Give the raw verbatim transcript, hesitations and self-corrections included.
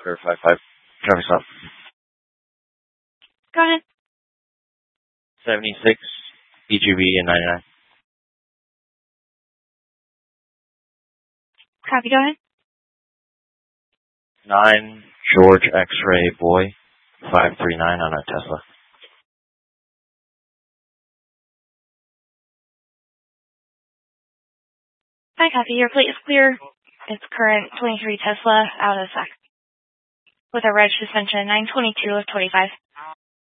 Clear five five. Traffic stop. Go ahead. seventy-six, E G B and ninety-nine. Copy, go ahead. nine, George X-Ray Boy, five three nine on a Tesla. Hi, copy. Your plate is clear. It's current twenty-three Tesla out of stock with a reg suspension nine twenty-two of twenty-five.